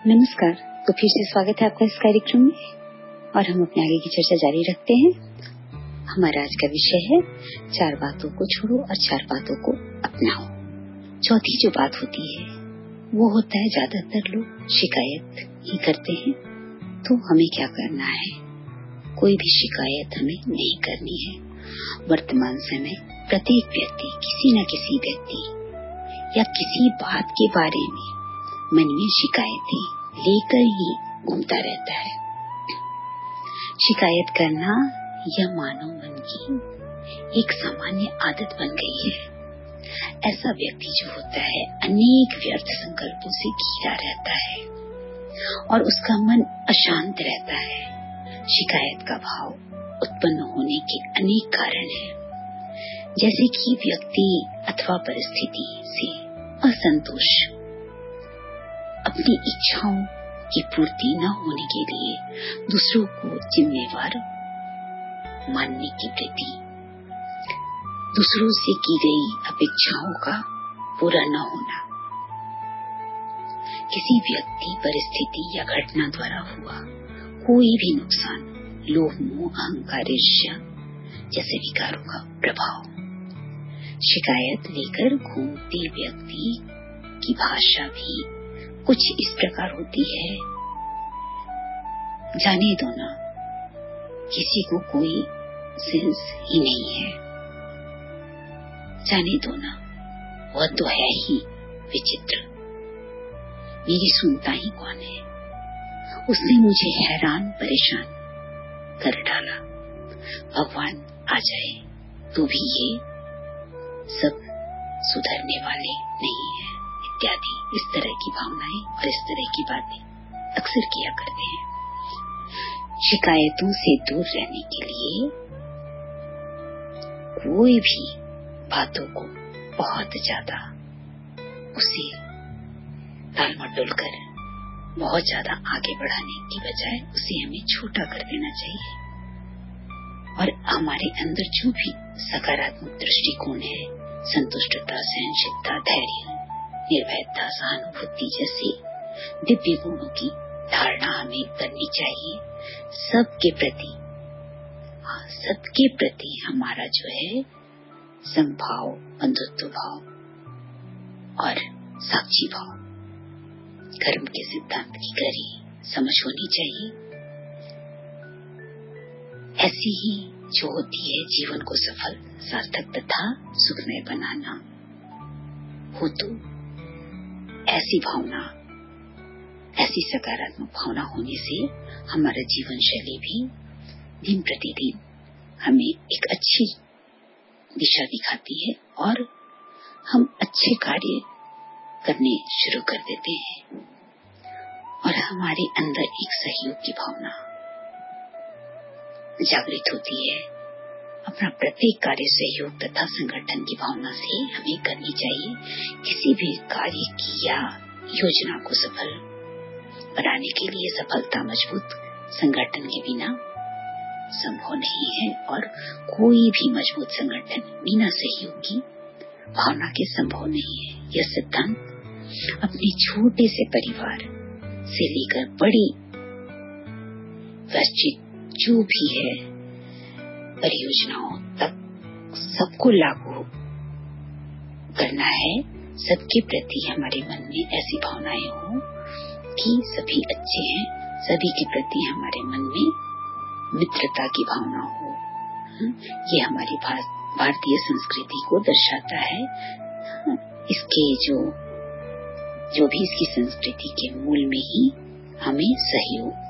नमस्कार। तो फिर से स्वागत है आपका इस कार्यक्रम में और हम अपने आगे की चर्चा जारी रखते हैं। हमारा आज का विषय है 4 बातों को छोड़ो और 4 बातों को अपनाओ। चौथी जो बात होती है वो होता है ज्यादातर लोग शिकायत ही करते हैं। तो हमें क्या करना है? कोई भी शिकायत हमें नहीं करनी है। वर्तमान समय प्रत्येक व्यक्ति किसी न किसी व्यक्ति या किसी बात के बारे में मन में शिकायतें लेकर ही घूमता रहता है। शिकायत करना यह मानव मन की एक सामान्य आदत बन गई है। ऐसा व्यक्ति जो होता है अनेक व्यर्थ संकल्पों से घिरा रहता है और उसका मन अशांत रहता है। शिकायत का भाव उत्पन्न होने के अनेक कारण हैं, जैसे कि व्यक्ति अथवा परिस्थिति से असंतोष, अपनी इच्छाओं की पूर्ति न होने के लिए दूसरों को जिम्मेवार मानने की वृत्ति, दूसरों से की गई अपेक्षाओं का पूरा न होना, किसी व्यक्ति, परिस्थिति या घटना द्वारा हुआ कोई भी नुकसान, लोभ, मोह, अहंकार, ईर्ष्या जैसे विकारों का प्रभाव। शिकायत लेकर घूमते व्यक्ति की भाषा भी कुछ इस प्रकार होती है, जाने दो ना, किसी को कोई सेंस ही नहीं है, जाने दो ना, वह तो है ही विचित्र, मेरी सुनता ही कौन है, उसने मुझे हैरान परेशान कर डाला, भगवान आ जाए तो भी ये सब सुधरने वाले नहीं है, इत्यादि। इस तरह की भावनाएं और इस तरह की बातें अक्सर किया करते हैं। शिकायतों से दूर रहने के लिए कोई भी बातों को बहुत ज्यादा उसे टाल मटोल कर बहुत ज्यादा आगे बढ़ाने की बजाय उसे हमें छोटा कर देना चाहिए और हमारे अंदर जो भी सकारात्मक दृष्टिकोण है, संतुष्टता, सहनशीलता, धैर्य, निर्भयता, सहानुभूति जैसे दिव्य गुणों की धारणा हमें करनी चाहिए। सबके प्रति हमारा जो है समभाव, बंधुत्व भाव और साक्षी भाव, कर्म के सिद्धांत की गहरी समझ होनी चाहिए। ऐसी ही जो होती है जीवन को सफल, सार्थक तथा सुखमय बनाना हो, तो ऐसी भावना, ऐसी सकारात्मक भावना होने से हमारा जीवन शैली भी दिन प्रतिदिन हमें एक अच्छी दिशा दिखाती है और हम अच्छे कार्य करने शुरू कर देते हैं और हमारे अंदर एक सहयोग की भावना जागृत होती है। अपना प्रत्येक कार्य सहयोग तथा संगठन की भावना से हमें करनी चाहिए। किसी भी कार्य की या योजना को सफल बनाने के लिए सफलता मजबूत संगठन के बिना संभव नहीं है और कोई भी मजबूत संगठन बिना सहयोग की भावना के संभव नहीं है। यह सिद्धांत अपने छोटे से परिवार से लेकर बड़ी वैश्विक जो भी है परियोजनाओं तक सबको लागू करना है। सबके प्रति हमारे मन में ऐसी भावनाएं हो कि सभी अच्छे हैं, सभी के प्रति हमारे मन में मित्रता की भावना हो। ये हमारी भारतीय संस्कृति को दर्शाता है। इसके जो भी इसकी संस्कृति के मूल में ही हमें सहयोग